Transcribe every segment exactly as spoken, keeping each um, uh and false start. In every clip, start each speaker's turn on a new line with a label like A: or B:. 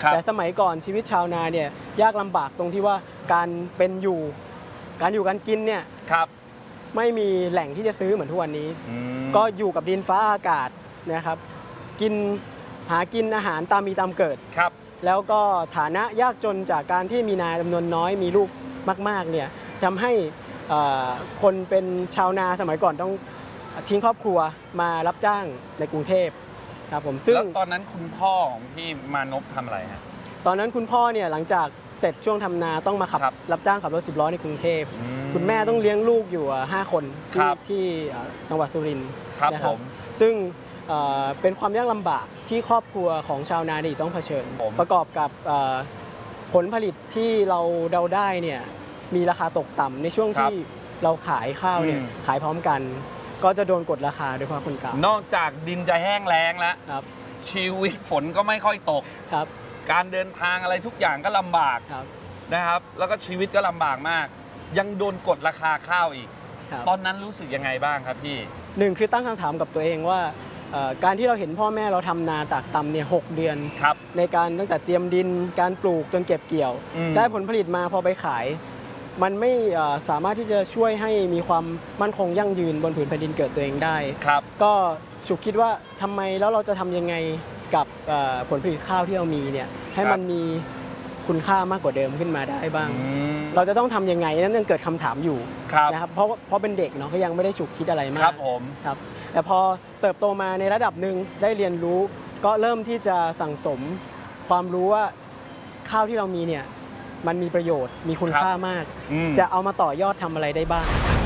A: แต่สมัยก่อนชีวิตชาวนาเนี่ยยากลำบากตรงที่ว่าการเป็นอยู่การอยู่การกินเนี่ยไม่มีแหล่งที่จะซื้อเหมือนทุกวันนี้ก็อยู่กับดินฟ้าอากาศนะครับกินหากินอาหารตามมีตามเกิดแล้วก็ฐานะยากจนจากการที่มีนาจำนวนน้อยมีลูกมากๆเนี่ยทำให้คนเป็นชาวนาสมัยก่อนต้องทิ้งครอบครัวมารับจ้างในกรุงเทพครับผมซึ่ง
B: ตอนนั้นคุณพ่อของพี่มานพทำอะไรฮะ
A: ตอนนั้นคุณพ่อเนี่ยหลังจากเสร็จช่วงทำนาต้องมาขับรับจ้างขับรถสิบล้อในกรุงเทพคุณแม่ต้องเลี้ยงลูกอยู่ห้าคนที่ที่จังหวัดสุรินทร์นะครับซึ่งเป็นความยากลำบากที่ครอบครัวของชาวนาดีต้องเผชิญประกอบกับผลผลิตที่เราเดาได้เนี่ยมีราคาตกต่ำในช่วงที่เราขายข้าวเนี่ยขายพร้อมกันก็จะโดนกดราคาโดยเฉพาะคนกลาง
B: นอกจากดินจะแห้งแล้งแล้วชีวิตฝนก็ไม่ค่อยตกการเดินทางอะไรทุกอย่างก็ลำบากนะครับแล้วก็ชีวิตก็ลำบากมากยังโดนกดราคาข้าวอีกตอนนั้นรู้สึกยังไงบ้างครับพี่
A: หนึ่งคือตั้งคำถามกับตัวเองว่าการที่เราเห็นพ่อแม่เราทำนาตากตำเนี่ยหกเดือนในการตั้งแต่เตรียมดินการปลูกจนเก็บเกี่ยวได้ผลผลิตมาพอไปขายมันไม่สามารถที่จะช่วยให้มีความมั่นคงยั่งยืนบนผืนแผ่นดินเกิดตัวเองได้ก็ฉุกคิดว่าทำไมแล้วเราจะทำยังไงกับผลผลิตข้าวที่เรามีเนี่ยให้มันมีคุณค่ามากกว่าเดิมขึ้นมาได้บ้างเราจะต้องทำยังไงนั้นยังเกิดคำถามอยู่นะครับเพราะเพราะเป็นเด็กเนาะก็ยังไม่ได้ฉุกคิดอะไรมาก
B: ครับผม
A: ครับแต่พอเติบโตมาในระดับหนึ่งได้เรียนรู้ก็เริ่มที่จะสั่งสมความรู้ว่าข้าวที่เรามีเนี่ยมันมีประโยชน์มีคุณค่ามากจะเอามาต่อยอดทำอะไรได้บ้าง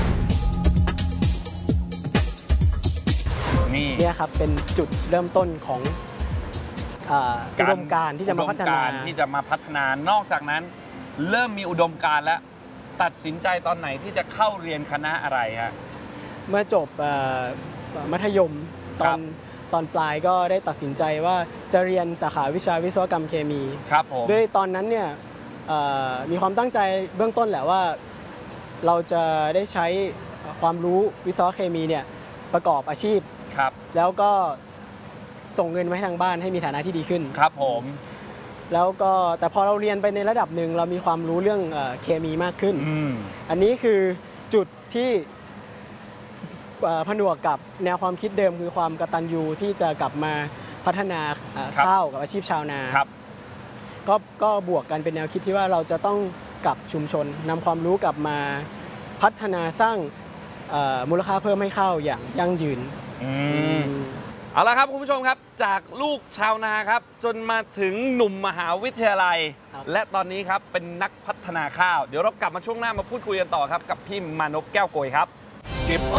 A: นี่เนี่ยครับเป็นจุดเริ่มต้นของอุดมการณ์ที่จะมาพัฒนา
B: ที่จะมาพัฒนานอกจากนั้นเริ่มมีอุดมการณ์แล้วตัดสินใจตอนไหนที่จะเข้าเรียนคณะอะไรฮะ
A: เมื่อจบมัธยมตอนตอนปลายก็ได้ตัดสินใจว่าจะเรียนสาขาวิชาวิศวกรรมเคมี
B: ครับผม
A: ด้วยตอนนั้นเนี่ยมีความตั้งใจเบื้องต้นแหละว่าเราจะได้ใช้ความรู้วิศวะเคมีเนี่ยประกอบอาชีพ
B: ครับ
A: แล้วก็ส่งเงินมาให้ทางบ้านให้มีฐานะที่ดีขึ้น
B: ครับผม
A: แล้วก็แต่พอเราเรียนไปในระดับหนึ่งเรามีความรู้เรื่องเคมีมากขึ้น อ, อันนี้คือจุดที่ผนวกกับแนวความคิดเดิมคือความกตัญญูที่จะกลับมาพัฒนาข้าวกับอาชีพชาวนาก็ก็บวกกันเป็นแนวคิดที่ว่าเราจะต้องกลับชุมชนนำความรู้กลับมาพัฒนาสร้างมูลค่าเพิ่มให้ข้าวอย่างยั่งยืน
B: เอาละครับคุณผู้ชมครับจากลูกชาวนาครับจนมาถึงหนุ่มมหาวิทยาลัยและตอนนี้ครับเป็นนักพัฒนาข้าวเดี๋ยวเรากลับมาช่วงหน้ามาพูดคุยกันต่อครับกับพี่มานพแก้วโกยครับ